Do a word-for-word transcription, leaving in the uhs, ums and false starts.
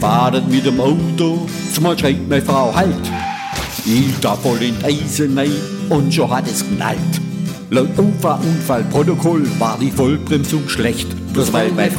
fahret mit dem Auto, zumal schreit meine Frau halt. Ich da voll in die Eisen rein und schon hat es knallt. Laut Unfallprotokoll war die Vollbremsung schlecht, bloß weil meine